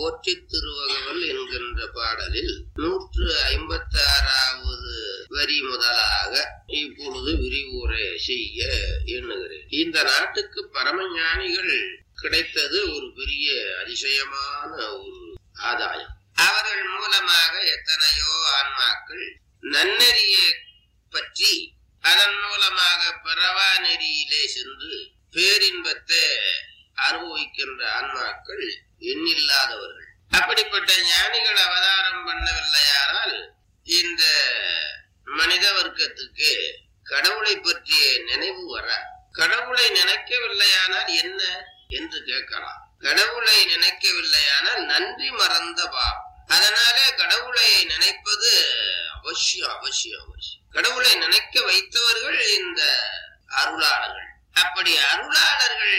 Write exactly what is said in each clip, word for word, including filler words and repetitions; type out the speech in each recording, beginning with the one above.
போற்றி திருவகவல் என்கின்ற பாடலில் நூற்று ஐம்பத்தி ஆறாவது வரி முதலாக இப்பொழுது விரிவுரை செய்ய எண்ணுகிறேன். இந்த நாட்டுக்கு பரமஞானிகள் கிடைத்தது ஒரு பெரிய அதிசயமான ஒரு ஆதாயம். அவர்கள் மூலமாக எத்தனையோ ஆன்மாக்கள் நன்னெறியை பற்றி அதன் மூலமாக பிறவா நெறியிலே சென்று பேரின்பத்தை அனுபவிக்கின்ற ஆன்மாக்கள் எண்ணில்லாதவர்கள். அப்படிப்பட்ட ஞானிகள் அவதாரம் பண்ணவில்லையானால் இந்த மனித வர்க்கத்துக்கு கடவுளை பற்றிய நினைவு வர. கடவுளை நினைக்கவில்லையானால் என்ன என்று கேட்கலாம். கடவுளை நினைக்கவில்லையானால் நன்றி மறந்த பாவம். அதனாலே கடவுளை நினைப்பது அவசியம் அவசியம் அவசியம். கடவுளை நினைக்க வைத்தவர்கள் இந்த அருளாளர்கள். அப்படி அருளாளர்கள்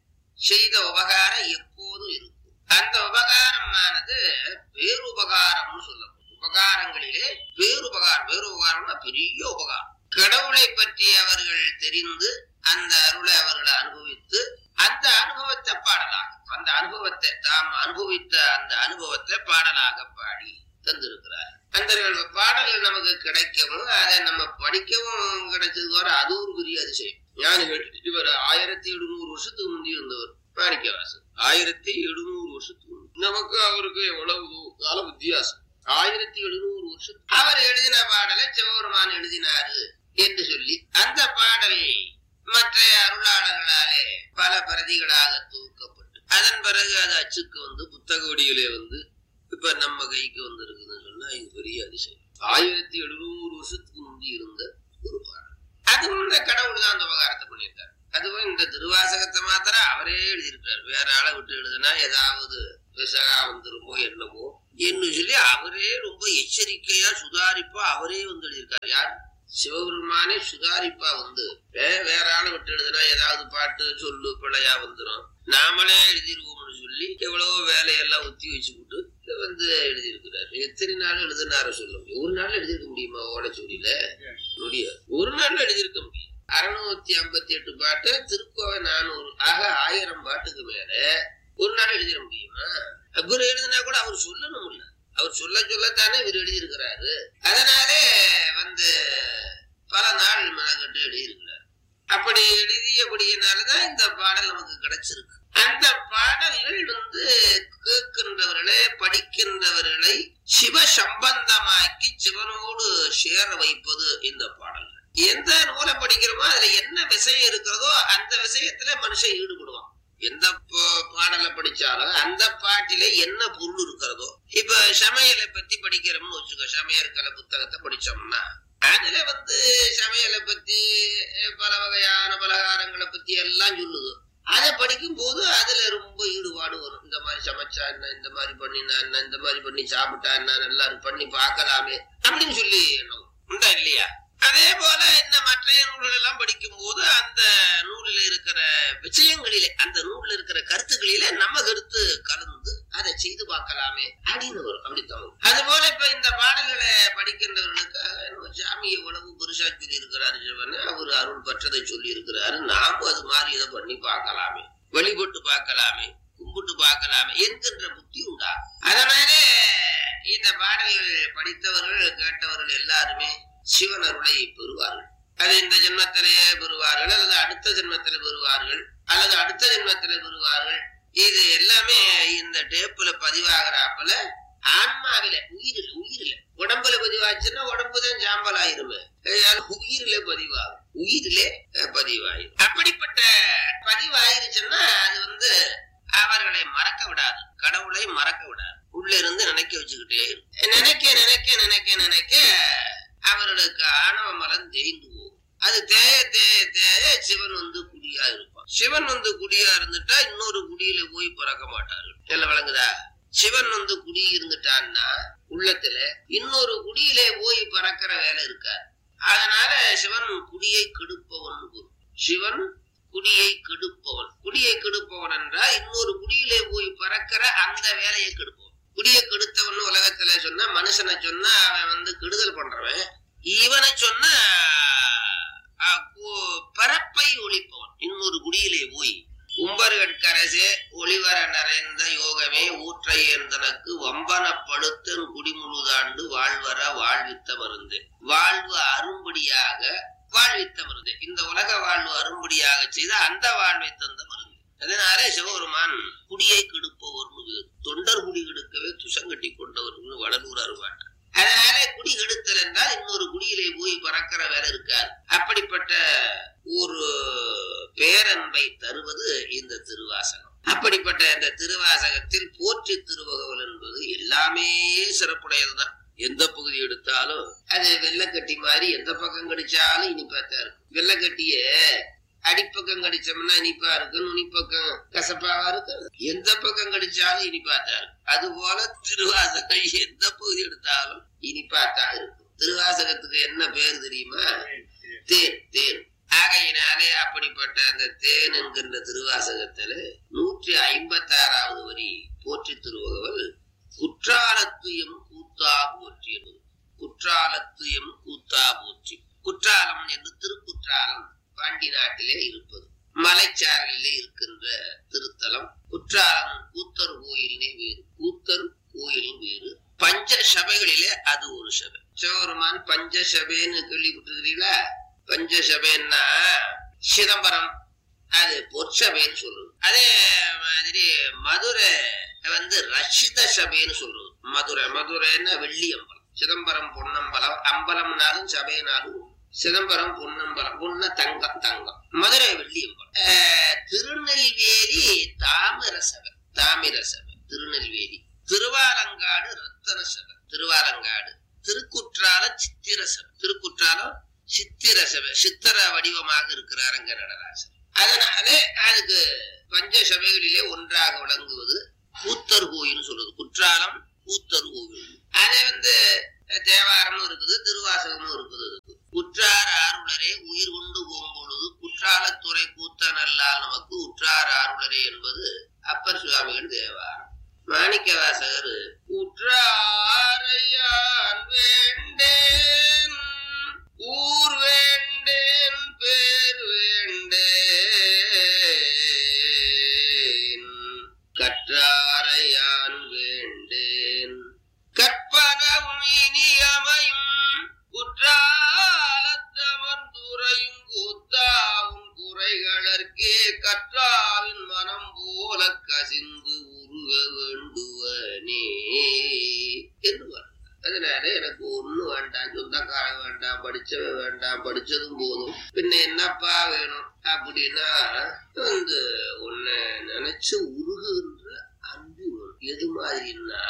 செய்த உபகாரம் எப்போதும் இருக்கும். அந்த உபகாரமானது பேருபகாரம்னு சொல்லப்படும். உபகாரங்களிலே பேருபகாரம். பேருபகாரம்னா பெரிய உபகாரம். கடவுளை பற்றி அவர்கள் தெரிந்து அந்த அருளை அவர்களை அனுபவித்து அந்த அனுபவத்தை பாடலாக, அந்த அனுபவத்தை தாம் அனுபவித்த அந்த அனுபவத்தை பாடலாக பாடி தந்திருக்கிறார். அந்த பாடல்கள் நமக்கு கிடைக்கவும் அதை நம்ம படிக்கவும் கிடைச்சது வர அது ஒரு பெரிய அதிசயம். ஞானிகள் இவர் ஆயிரத்தி எழுநூறு வருஷத்துக்கு முந்தி இருந்தவர் மாணிக்கவாசகர். ஆயிரத்தி எழுநூறு வருஷத்துக்கு நமக்கு அவருக்கு எவ்வளவு கால வித்தியாசம். ஆயிரத்தி எழுநூறு வருஷத்துக்கு அவர் எழுதின பாடலை சிவபெருமான் எழுதினாரு என்று சொல்லி அந்த பாடல் மற்ற அருளாளர்களாலே பல பிரதிகளாக தூக்கப்பட்டு அதன் பிறகு அது அச்சுக்கு வந்து புத்தக வடிவிலே வந்து இப்ப நம்ம கைக்கு வந்து இருக்குதுன்னு சொன்னா இது பெரிய அதிசயம். ஆயிரத்தி எழுநூறு வருஷத்துக்கு முந்தி இருந்த ஒரு பாடல். அதுவும் இந்த கடவுள் தான் அந்த உபகாரத்தை பண்ணியிருக்காரு. அதுவும் இந்த திருவாசகத்தை மாத்திரம் அவரே எழுதியிருக்காரு. வேற ஆளை விட்டு எழுதுனா ஏதாவது விசகா வந்துருமோ என்னமோ என்று சொல்லி அவரே ரொம்ப எச்சரிக்கையா சுதாரிப்பா அவரே வந்து எழுதியிருக்காரு. யார்? சிவபெருமானே சுதாரிப்பா வந்து வேற ஆளை விட்டு எழுதுனா ஏதாவது பாட்டு சொல்லு பிழையா வந்துடும், நாமளே எழுதிருவோம்னு சொல்லி எவ்வளவோ வேலையெல்லாம் ஒத்தி வச்சுக்கிட்டு வந்து எழுதியிருக்கிறாரு. எத்தனை நாள் எழுதினார சொல்ல முடியும்? ஒரு நாள் எழுதியிருக்க முடியுமா? ஓலைச்சுவடியில முடியாது. ஒரு நாள் எழுதியிருக்க முடியும். அறுநூத்தி ஐம்பத்தி எட்டு பாட்டு, திருக்கோவை நானூறு, ஆக ஆயிரம் பாட்டுக்கு மேல ஒரு நாள் எழுதிட முடியுமா? அப்புறம் எழுதினா கூட அவர் சொல்லணும் இல்ல, அவர் சொல்ல சொல்லத்தானே இவர் எழுதியிருக்கிறாரு. அதனாலே வந்து பல நாள் மெனக்கட்டு எழுதியிருக்கிறார். அப்படி எழுதியபடியினாலதான் இந்த பாடல் நமக்கு கிடைச்சிருக்கு. அந்த பாடல்கள் வந்து கேட்கின்றவர்களை படிக்கின்றவர்களை சிவ சம்பந்தமாக்கி சிவனோடு சேர வைப்பது இந்த பாடல்கள். எந்த நூலை படிக்கிறோமோ அதுல என்ன விஷயம் இருக்கிறதோ அந்த விஷயத்துல மனுஷன் ஈடுபடுவான். எந்த பாடலை படிச்சாலும் அந்த பாட்டிலே என்ன பொருள் இருக்கிறதோ, இப்ப சமையலை பத்தி படிக்கிறோம்னு வச்சுக்கோ, சமையற்கலை புத்தகத்தை படிச்சோம்னா அதுல வந்து சமையலை பத்தி பல வகையான பலகாரங்களை பத்தி எல்லாம் சொல்லுது. அதை படிக்கும் போது அதுல ரொம்ப ஈடுபாடு வரும். இந்த மாதிரி சமைச்சா என்ன, இந்த மாதிரி பண்ணினா என்ன, இந்த மாதிரி பண்ணி சாப்பிட்டா என்ன, எல்லாரும் பண்ணி பார்க்கலாமே அப்படின்னு சொல்லி எண்ணம் உண்டா இல்லையா? அதே போல இந்த மற்ற நூல்கள் எல்லாம் படிக்கும் போது அந்த நூலில் இருக்கிற விஷயங்களிலே, அந்த நூல்ல இருக்கிற கருத்துக்களிலே நம்ம கருத்து கலந்து அதை செய்து பார்க்கலாமே அப்படின்னு வரும். அப்படித்தான். அது போல இப்ப இந்த பாடல்களை படிக்கின்றவர்களுக்காக சாமி எவ்வளவு பெருசா சொல்லி இருக்கிறாரு சிவன், அவர் அருள் பற்றதை சொல்லி இருக்கிறாரு, நாமும் அது மாதிரி இதை பண்ணி பார்க்கலாமே, வழிபட்டு பார்க்கலாமே, கும்பிட்டு பார்க்கலாமே என்கின்ற புத்தி உண்டா. அதனாலே இந்த பாடல்கள் படித்தவர்கள் கேட்டவர்கள் எல்லாருமே சிவன் அருளை பெறுவார்கள். அது இந்த ஜென்மத்திலேயே பெறுவார்கள், அல்லது அடுத்த ஜென்மத்தில பெறுவார்கள், அல்லது அடுத்த ஜென்மத்தில பெறுவார்கள். இது எல்லாமே இந்த டேப்புல பதிவாகிறாப்புல ஆன்மாவில, உயிரில உயிரில உடம்புல பதிவாச்சுன்னா உடம்புதான் சாம்பல் ஆயிருமே, உயிரில பதிவாகும், உயிரிலே பதிவாயிரும். அப்படிப்பட்ட பதிவாயிருச்சுன்னா அது வந்து அவர்களை மறக்க விடாது, கடவுளை மறக்க விடாது, உள்ள இருந்து நினைக்க வச்சுக்கிட்டே இருக்கும். நினைக்க நினைக்க நினைக்க நினைக்க அவர்களுக்கு ஆணவ மலம் தேய்ந்து போகும். அது தேய தேய தேய சிவன் வந்து குடியா இருப்பான். சிவன் வந்து குடியா இருந்துட்டா இன்னொரு குடியில போய் பிறக்க மாட்டார்கள். எல்லாம் விளங்குதா? சிவன் வந்து குடி இருந்துட்டான்னா உள்ளத்துல இன்னொரு குடியிலே போய் பறக்கிற வேலை இருக்காது. அதனால சிவன் குடியை கெடுப்பவன் குரு. சிவன் குடியை கெடுப்பவன். குடியை கெடுப்பவன் என்றால் இன்னொரு குடியிலே போய் பறக்கிற அந்த வேலையை கெடுப்பவன். குடியை கெடுத்தவன் உலகத்துல சொன்னா மனுஷனை சொன்னா அவன் வந்து கெடுதல் பண்றவன், இவனை சொன்னா பரப்பை ஒழிப்பவன். இன்னொரு குடியிலே போய் உம்பர்கட்கரசே ஒளிவர நிறைந்த யோகமே ஊற்றை ஏந்தனக்கு வம்பனப்படுத்தன் குடிமுழுதாண்டு வாழ்வர வாழ்வித்த மருந்து வாழ்வு அரும்படியாக வாழ்வித்த மருந்து இந்த உலக வாழ்வு அரும்படியாக செய்த அந்த வாழ்வை தந்த மருந்து. அதனாலே சிவபெருமான் குடியை கெடுப்பவர் தொண்டர் குடி கெடுக்கவே துசங்கட்டி கொண்டவர் வடலூர் அருவாட்டார். அதனால குடி கெடுத்தல் என்றால் இன்னொரு குடியிலே போய் பறக்கிற வேலை இருக்காது. அப்படிப்பட்ட ஒரு பேரன்பை தருவது இந்த திருவாசகம். அப்படிப்பட்ட இந்த திருவாசகத்தில் போற்றி திருவகவல் என்பது எல்லாமே சிறப்புடையதுதான். எந்த பகுதி எடுத்தாலும் அது வெள்ளக்கட்டி மாதிரி எந்த பக்கம் கடிச்சாலும் இனிப்பாத்தான் இருக்கும். வெள்ளக்கட்டிய அடிப்பக்கம் கடிச்சோம்னா இனிப்பா இருக்கு, நுனிப்பக்கம் கசப்பாவா இருக்கு. எந்த பக்கம் கடிச்சாலும் இனிப்பாத்தான் இருக்கும். அது போல திருவாசகம் எந்த பகுதி எடுத்தாலும் இனிப்பாத்தான் இருக்கும். திருவாசகத்துக்கு என்ன பேர் தெரியுமா? தேன். தேன். ஆகையினாலே அப்படிப்பட்ட அந்த தேன் என்கின்ற திருவாசகத்துல நூற்றி ஐம்பத்தி ஆறாவது வரி போற்றி திருவகவல் குற்றாலத்துயம் கூத்தா போற்றி என்பது. குற்றாலத்துயம் கூத்தா போற்றி. குற்றாலம் என்று திருக்குற்றாலம் பாண்டி நாட்டிலே இருப்பது, மலைச்சாரலிலே இருக்கின்ற திருத்தலம். குற்றாலம் கூத்தர் கோயிலே வேறு, கூத்தர் கோயிலும் வேறு. பஞ்ச சபைகளிலே அது ஒரு சபை. சிவபெருமான் பஞ்ச சபைன்னு கேள்விப்பட்டிருக்கிறீங்களா? பஞ்ச சபைன்னா சிதம்பரம், அது பொற்சபைன்னு சொல்றது. அதே மாதிரி மதுரை வந்து ரஷித சபைன்னு சொல்றது. மதுரை மதுரைன்னா வெள்ளி அம்பலம், சிதம்பரம் பொன்னம்பலம். அம்பலம்னாலும் சபைனாலும் சிதம்பரம் பொன்னம்பலம். பொன்ன தங்கம், தங்கம். மதுரை வெள்ளி அம்பலம். திருநெல்வேலி தாமிர சபை, தாமிர சபை திருநெல்வேலி. திருவாலங்காடு ரத்தன சபை, திருவாலங்காடு. திருக்குற்றால சித்திர சபை, திருக்குற்றாலம் சித்திர சபை, சித்திர வடிவமாக இருக்கிறார் அங்க நடராசர். அதனாலே அதுக்கு பஞ்ச சபைகளிலே ஒன்றாக விளங்குவது கூத்தர் கோயில் சொல்றது. குற்றாலம் கூத்தர் கோயில். அதை வந்து தேவாரமும் இருக்குது, திருவாசகமும் இருக்குது. குற்றார் ஆருளரே உயிர் கொண்டு போகும்பொழுது குற்றாலத்துறை கூத்தன் அல்லால் நமக்கு உற்றார் ஆருளரே என்பது அப்பர் சுவாமிகள் தேவாரம். மாணிக்க வாசகர் உற்றாரையான் வேண்டேன் ஊர் வேண்டேன் பேர் வேண்டேன் கற்றாரையான் வேண்டேன் கற்பனவும் இனியமையும் குற்றாலத்தமர்ந்துரையும் கூத்தாவும் குறைகளற்கே கற்றாவின் மனம் போல கசிந்து உருக வேண்டுவனே என்று. அதனால எனக்கு ஒண்ணு வேண்டாம், சொந்தக்காரன் வேண்டாம், படிச்சவன் வேண்டாம், படிச்சதும் போதும், பின்ன என்னப்பா வேணும் அப்படின்னா வந்து உன்னை நினைச்சு உருகுகின்ற அன்பு வேணும். எது மாதிரின்னா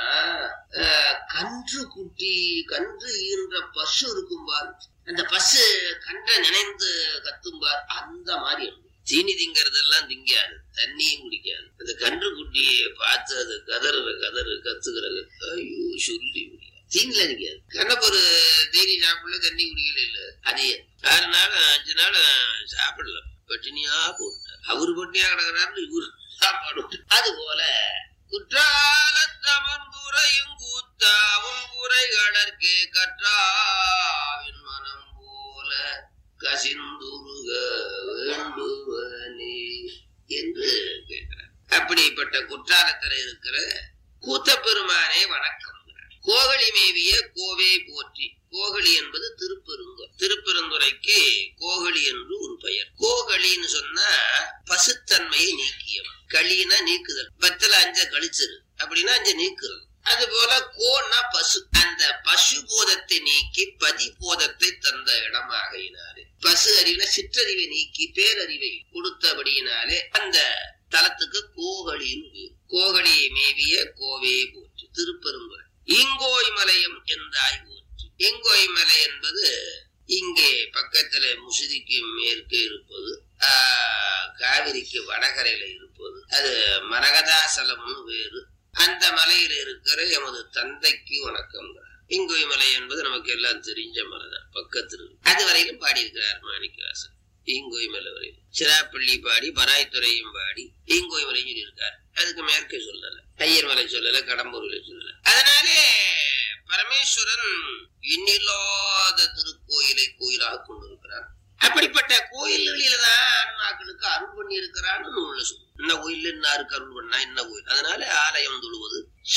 கன்று குட்டி, கன்று ஈன்ற பசு இருக்கும்பார், அந்த பசு கன்றை நினைந்து கத்தும்பார், அந்த மாதிரி அன்பு. தீனி திங்கிறதெல்லாம் திங்காது, தண்ணியும் குடிக்காது. அந்த கன்று குட்டியை பார்த்து அது கதறுற கதறு கத்துக்கிறது, ஐயோ சொல்லி முடியாது. தீனில நிக்காது. கண்ணப்பொரு தேனி சாப்பிடல, தண்ணி குடிக்கல, இல்ல அதே ஆறு நாள் அஞ்சு நாள் சாப்பிடல, பட்டினியா போட்டார். அவரு பட்டினியா கிடக்கிறாரு, இவரு சாப்பாடு. அது போல குற்றாலத்தமர்ந்துரையும் கூத்தாவும் குறைகளற்கே கற்றாவின் மனம் போல கசிந்துருக வேண்டுவனே என்று கேட்கிறார். அப்படிப்பட்ட குற்றாலத்துல இருக்கிற கூத்த பெருமானே வணக்கம். கோகலி மேவிய கோவே போற்றி. கோகலி என்பது திருப்பெருந்துறை. திருப்பெருந்துறைக்கு கோகலி என்று ஒரு பெயர். கோகலின்னு சொன்னா பசுத்தன்மையை நீக்கியவன். களினா நீக்குதல், பத்துல அஞ்ச கழிச்சிரு அப்படின்னா அஞ்ச நீக்குதல். அது போல கோன்னா பசு. அந்த பசு போதத்தை நீக்கி பதிபோதத்தை தந்த இடமாகையினாலே, பசு அறிவின சிற்றறிவை நீக்கி பேரறிவை கொடுத்தபடியினாலே அந்த தலத்துக்கு கோகலின்னு. கோகலி மேவிய கோவே போற்றி. திருப்பெருந்துறை. இங்கோய் மலையம் என்றாய் போற்றி. இங்கோய் மலை என்பது இங்கே பக்கத்துல முசிறிக்கு மேற்கே இருப்பது, ஆஹ் காவிரிக்கு வடகரையில இருப்பது. அது மரகதாசலம்னு வேறு. அந்த மலையில இருக்கிற எமது தந்தைக்கு வணக்கம். இங்கோய் மலை என்பது நமக்கு எல்லாம் தெரிஞ்ச மலைதான், பக்கத்தில். அது வரையிலும் பாடியிருக்கிறார் மாணிக்கவாசகர். ஈங்கோய் மலை வரையிலும் சிராப்பள்ளி பாடி, பராய்த்துறையும் பாடி ஈங்கோய் மலையும் சொல்லியிருக்காரு. அதுக்கு மேற்கே சொல்லல, ஐயர் மலை சொல்லல, கடம்பூர்ல சொல்லல. அதனாலே பரமேஸ்வரன் இன்னில்லாத திருக்கோயிலை கோயிலாக கொண்டிருக்கிறார். அப்படிப்பட்ட கோயில்களில்தான் ஆன்மாக்களுக்கு அருள் பண்ணி இருக்கிறான்னு நூல்ல சொல்லு.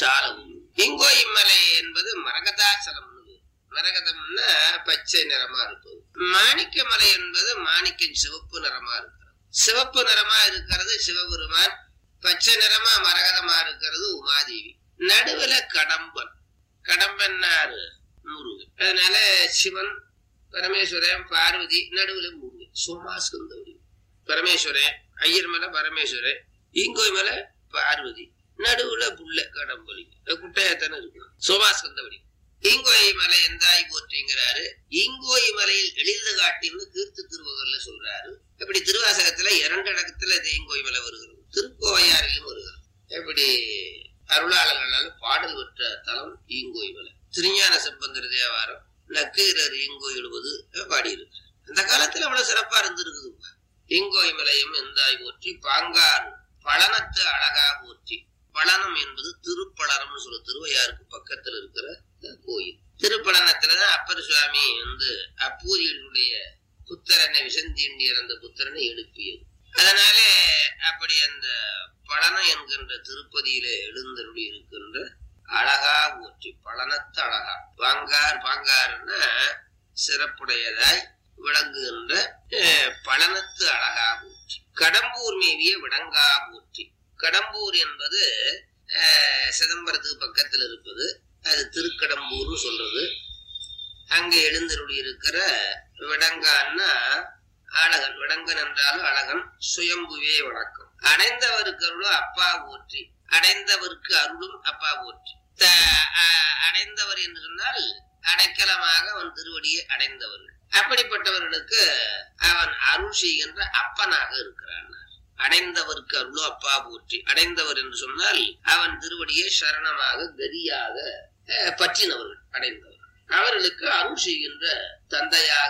சாலவும். இங்கோய் மலை என்பது மரகதாசலம். மரகதம்னா பச்சை நிறமா இருப்பது. மாணிக்க மலை என்பது மாணிக்கம் சிவப்பு நிறமா இருக்கிறது. சிவப்பு நிறமா இருக்கிறது சிவபெருமான், பச்சை நிறமா மரகதமா இருக்கிறது உமாதேவி. நடுவுல கடம்பன், கடம்பன்னாரு முருகன். அதனால சிவன், பரமேஸ்வரன், பார்வதி, நடுவுல முருகன். சோமாஸ்கந்தவரி பரமேஸ்வரன், ஐயர் மலை பரமேஸ்வரன், இங்கோய் மலை பார்வதி, நடுவுல புள்ள கடம்பலி குட்டையாத்தானே இருக்கு. சோமாஸ்கந்தவரி. ஈங்கோய் மலை எந்தாய் போற்றிங்கிறாரு. ஈங்கோய் மலையில் எளிது காட்டின்னு கீர்த்து திருவகர்ல சொல்றாரு. இப்படி திருவாசகத்துல இரண்டு இடத்துல ஈங்கோய் மலை வருகிறது, திருக்கோவையாரிலும் வருகிறது. எப்படி அருளாளர்களால் பாடல் பெற்ற தலம் ஈங்கோய் மலை. திருஞான சம்பந்தர் தேவாரம் நக்கீரர் ஈங்கோய் எழுவது பாடியிருக்கு. அந்த காலத்துல அவ்வளவு சிறப்பா இருந்திருக்குது. ஈங்கோய் மலையும் எந்தாய் போற்றி பாங்கார் பழனத்து அழகா போற்றி. பழனம் என்பது திருப்பழனம்னு சொல்ல, திருவையாருக்கு பக்கத்துல இருக்கிற கோயில். திருப்பழனத்துலதான் அப்பர் சுவாமி வந்து அப்பூதிகளுடைய புத்திரனை விசந்தீண்டி இறந்த புத்திரனை எழுப்பியது. அதனால அப்படி அந்த பழனம் என்கின்ற திருப்பதியில எழுந்தருளி இருக்கின்ற அழகா போற்றி பழனத்து அழகா. பாங்கார், பாங்கார்னா சிறப்புடையதாய் விளங்குகின்ற பழனத்து அழகா போற்றி. கடம்பூர் மேவிய விடங்கா போற்றி. கடம்பூர் என்பது சிதம்பரத்துக்கு பக்கத்தில் இருப்பது. அது திருக்கடம்பூர்னு சொல்றது. அங்க எழுந்தருளி இருக்கிற விடங்கான்னா அழகன். விடங்கன் என்றாலும் அழகன். சுயம்புவே வணக்கம். அடைந்தவருக்கு அருளும் அப்பா போற்றி. அடைந்தவருக்கு அருளும் அப்பா போற்றி. அடைந்தவர் என்று சொன்னால் அடைக்கலமாக அவன் திருவடியை அடைந்தவர்கள். அப்படிப்பட்டவர்களுக்கு அவன் அருள் செய்கின்ற அப்பனாக இருக்கிறான். அடைந்தவருக்கு அருளோ அப்பா போற்றி. அடைந்தவர் என்று சொன்னால் அவன் திருவடியை சரணமாக கதியாக பற்றினவர்கள் அடைந்தவர். அவர்களுக்கு அருள் செய்கின்ற தந்தையாக